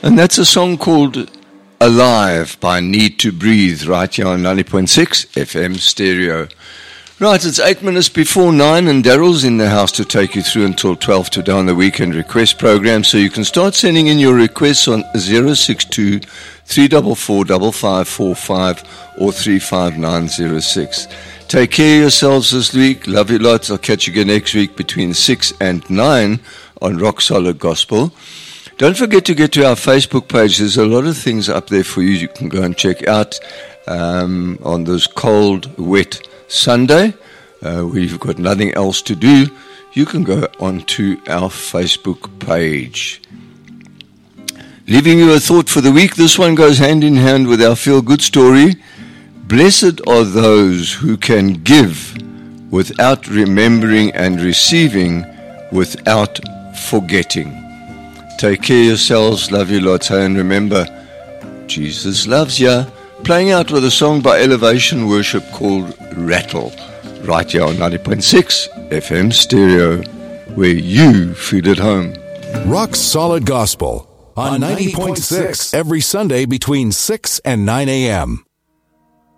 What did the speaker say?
And that's a song called Alive by Need to Breathe, right here on 90.6 FM stereo. Right, it's 8 minutes before 9 and Daryl's in the house to take you through until 12 today on the weekend request program. So you can start sending in your requests on 062 344 5545 or 35906. Take care of yourselves this week. Love you lots. I'll catch you again next week between 6 and 9 on Rock Solid Gospel. Don't forget to get to our Facebook page. There's a lot of things up there for you. You can go and check out on this cold, wet Sunday, where you've got nothing else to do. You can go onto our Facebook page. Leaving you a thought for the week. This one goes hand in hand with our feel-good story. Blessed are those who can give without remembering and receiving without forgetting. Take care of yourselves. Love you lots. And remember, Jesus loves ya. Playing out with a song by Elevation Worship called Rattle, right here on 90.6 FM stereo, where you feel at home. Rock Solid Gospel on 90.6 every Sunday between 6 and 9 a.m.